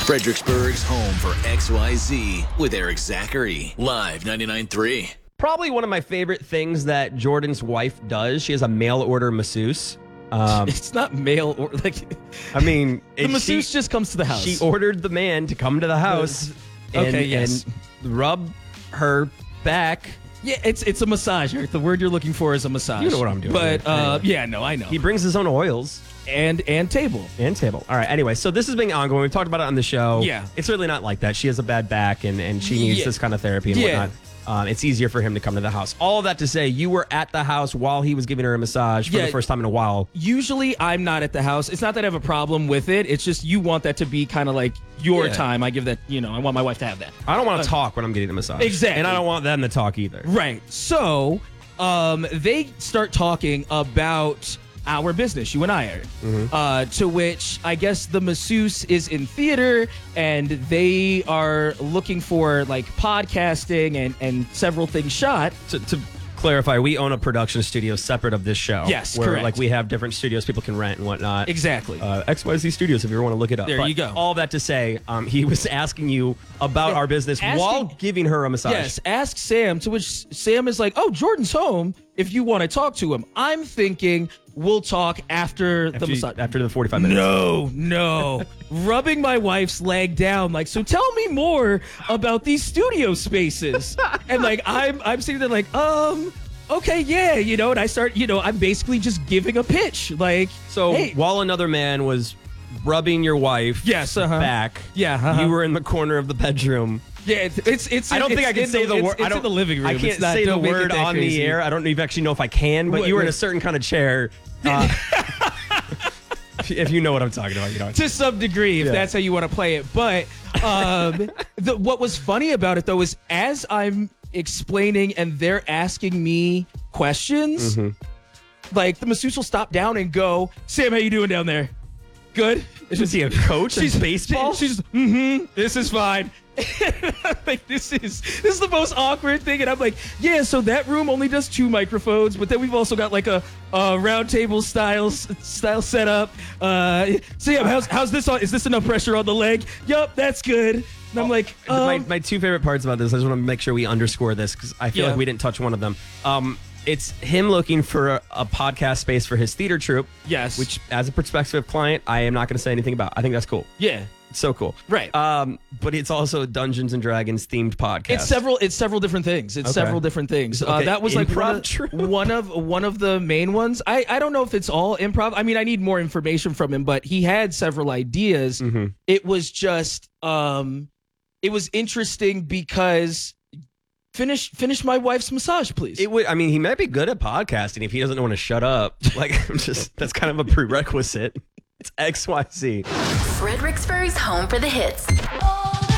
Fredericksburg's home for XYZ with Eric Zachary. Live 99.3. Probably one of my favorite things that Jordan's wife does. She has a mail order masseuse. It's not mail or like. I mean, the masseuse just comes to the house. She ordered the man to come to the house and rub her back. Yeah, it's a massage, Eric. The word you're looking for is a massage. You know what I'm doing. But anyway. I know. He brings his own oils. And table. And table. All right, anyway, so this has been ongoing. We've talked about it on the show. Yeah. It's really not like that. She has a bad back, and she needs this kind of therapy and whatnot. It's easier for him to come to the house. All of that to say, you were at the house while he was giving her a massage for the first time in a while. Usually, I'm not at the house. It's not that I have a problem with it. It's just you want that to be kind of like your time. I give that, I want my wife to have that. I don't want to talk when I'm getting a massage. Exactly. And I don't want them to talk either. Right. So, they start talking about our business, you and I are. To which I guess the masseuse is in theater and they are looking for like podcasting and several things shot. To clarify, we own a production studio separate of this show. Yes, where, correct. Like we have different studios people can rent and whatnot. Exactly. XYZ Studios, if you ever want to look it up. There you go. All that to say, he was asking you about our business while giving her a massage. Yes, ask Sam, to which Sam is like, oh, Jordan's home if you want to talk to him. I'm thinking we'll talk after the massage. After the 45 minutes. No. Rubbing my wife's leg down, like, so tell me more about these studio spaces. And like, I'm sitting there like, okay, yeah, and I start, I'm basically just giving a pitch. Like, so hey. While another man was rubbing your wife back, you were in the corner of the bedroom. Yeah, it's. I don't think I can say the word. It's in the living room. I can't say the word on the air. I don't even actually know if I can, but you were in a certain kind of chair. If you know what I'm talking about, To some degree, if that's how you want to play it. But what was funny about it, though, is as I'm explaining and they're asking me questions, like the masseuse will stop down and go, Sam, how you doing down there? Good? Is he a coach in baseball? She's this is fine. Like this is the most awkward thing, and I'm like, yeah. So that room only does 2 microphones, but then we've also got like a round table style setup. So yeah, how's this on? Is this enough pressure on the leg? Yup, that's good. And I'm like, my 2 favorite parts about this. I just want to make sure we underscore this because I feel like we didn't touch one of them. It's him looking for a podcast space for his theater troupe. Yes. Which, as a prospective client, I am not going to say anything about. I think that's cool. Yeah. It's so cool. Right. But it's also a Dungeons and Dragons themed podcast. It's several different things. Several different things. Okay. That was like Improv one of the main ones. I don't know if it's all improv. I mean, I need more information from him, but he had several ideas. It was just it was interesting because finish my wife's massage, please. He might be good at podcasting if he doesn't want to shut up. Like, that's kind of a prerequisite. It's XYZ. Fredericksburg's home for the hits.